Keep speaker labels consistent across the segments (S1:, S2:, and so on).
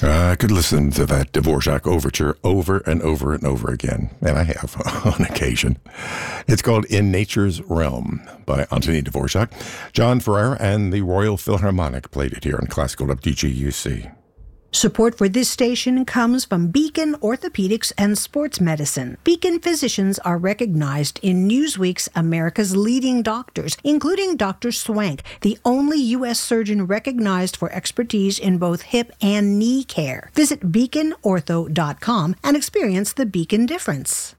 S1: I could listen to that Dvorak overture over and over and over again, and I have on occasion. It's called In Nature's Realm by Anthony Dvorak. John Ferrer and the Royal Philharmonic played it here on Classical WGUC.
S2: Support for this station comes from Beacon Orthopedics and Sports Medicine. Beacon physicians are recognized in Newsweek's America's Leading Doctors, including Dr. Swank, the only U.S. surgeon recognized for expertise in both hip and knee care. Visit beaconortho.com and experience the Beacon difference.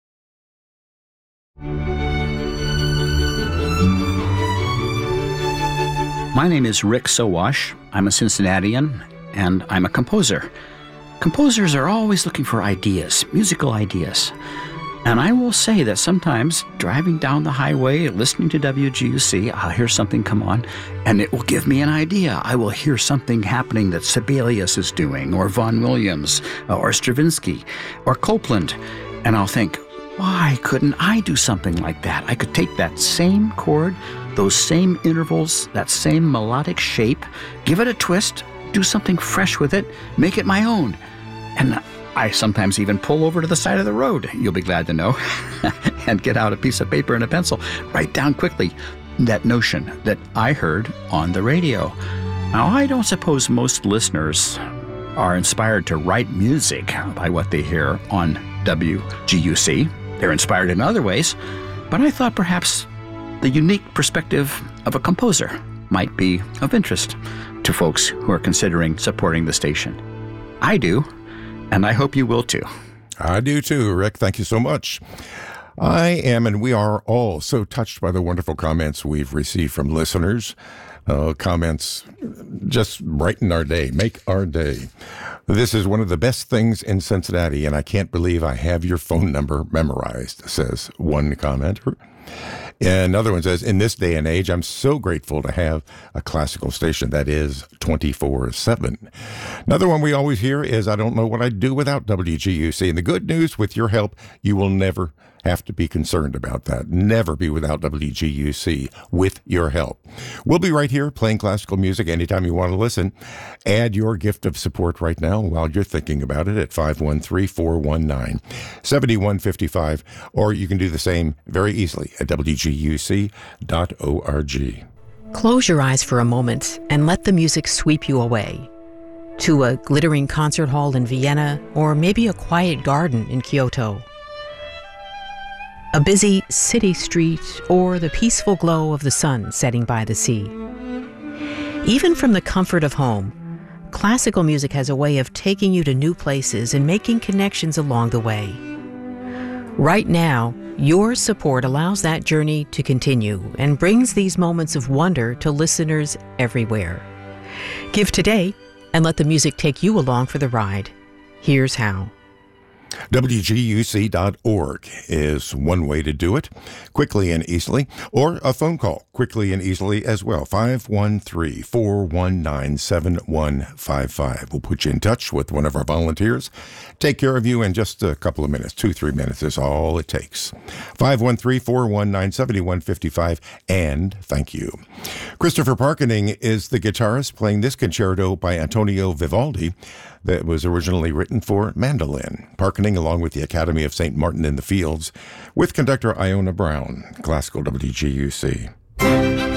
S3: My name is Rick Sowash. I'm a Cincinnatian, and I'm a composer. Composers are always looking for ideas, musical ideas. And I will say that sometimes driving down the highway, listening to WGUC, I'll hear something come on, and it will give me an idea. I will hear something happening that Sibelius is doing, or Vaughan Williams, or Stravinsky, or Copland. And I'll think, why couldn't I do something like that? I could take that same chord, those same intervals, that same melodic shape, give it a twist, do something fresh with it, make it my own. And I sometimes even pull over to the side of the road, you'll be glad to know, and get out a piece of paper and a pencil, write down quickly that notion that I heard on the radio. Now, I don't suppose most listeners are inspired to write music by what they hear on WGUC. They're inspired in other ways, but I thought perhaps the unique perspective of a composer might be of interest to folks who are considering supporting the station. I do, and I hope you will too.
S1: I do too, Rick. Thank you so much. I am, and we are all so touched by the wonderful comments we've received from listeners. Comments just brighten our day, make our day. This is one of the best things in Cincinnati, and I can't believe I have your phone number memorized, says one commenter. And another one says, in this day and age, I'm so grateful to have a classical station that is 24/7. Another one we always hear is, I don't know what I'd do without WGUC. And the good news, with your help, you will never have to be concerned about that. Never be without WGUC with your help. We'll be right here playing classical music anytime you want to listen. Add your gift of support right now while you're thinking about it at 513-419-7155, or you can do the same very easily at WGUC.org.
S4: Close your eyes for a moment and let the music sweep you away. To a glittering concert hall in Vienna, or maybe a quiet garden in Kyoto. A busy city street, or the peaceful glow of the sun setting by the sea. Even from the comfort of home, classical music has a way of taking you to new places and making connections along the way. Right now, your support allows that journey to continue and brings these moments of wonder to listeners everywhere. Give today and let the music take you along for the ride. Here's how.
S1: WGUC.org is one way to do it, quickly and easily, or a phone call, quickly and easily as well, 513-419-7155. We'll put you in touch with one of our volunteers, take care of you in just a couple of minutes, 2-3 minutes is all it takes. 513-419-7155, and thank you. Christopher Parkening is the guitarist playing this concerto by Antonio Vivaldi that was originally written for mandolin. Parkening, along with the Academy of St. Martin in the Fields, with conductor Iona Brown, Classical WGUC.